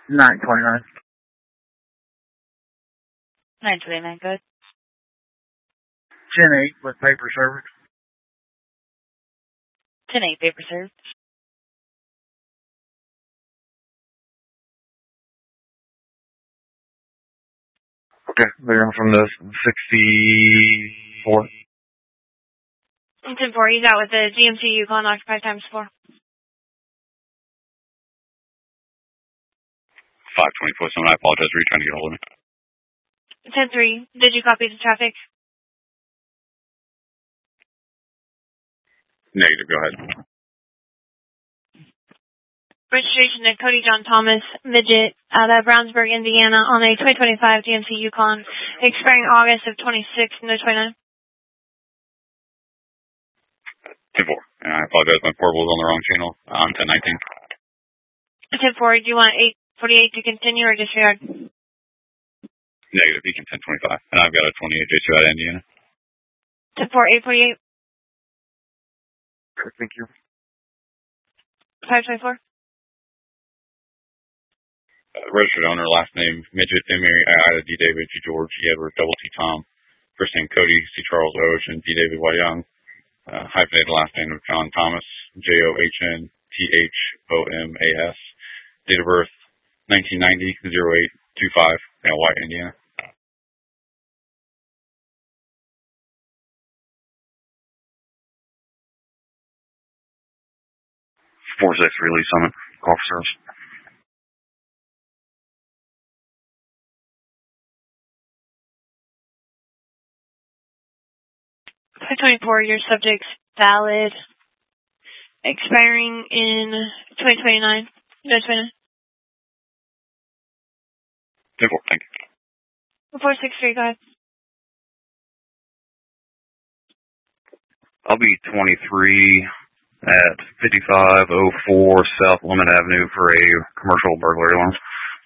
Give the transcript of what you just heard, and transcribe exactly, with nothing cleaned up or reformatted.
nine twenty-nine. nine twenty-nine, good. ten eight with paper service. ten eight, paper served. Okay, they're from the sixty-four. ten four, he's out with the G M C Yukon occupied times four. five twenty-four, someone, I apologize for you trying to get a hold of me. ten three, did you copy the traffic? Negative, go ahead. Registration to Cody John Thomas, midget, out of Brownsburg, Indiana, on a twenty twenty-five G M C Yukon, expiring August of twenty-six, no twenty-nine. ten four, and I apologize, my portable is on the wrong channel. I'm ten nineteen. ten four, do you want eight forty-eight to continue or disregard? Negative, you can ten twenty-five, and I've got a twenty-eight J two out of Indiana. ten four, eight forty-eight. Thank you. five twenty-four. Uh, registered owner, last name, Midget, M. Mary, Ida, D. David, G. George, E. Edward, double T. Tom. First name, Cody, C. Charles, Ocean, D. David, Y. Young. Uh, hyphenated last name of John Thomas, J. O. H. N. T. H. O. M. A. S. Date of birth, nineteen ninety, oh eight twenty-five, and White, Indiana. four six, release summit, officers. five twenty-four, your subject's valid, expiring in twenty twenty-nine. No, twenty-nine. ten four, thank you. four six three, go ahead. I'll be twenty-three at fifty-five oh four South Lemon Avenue for a commercial burglary alarm.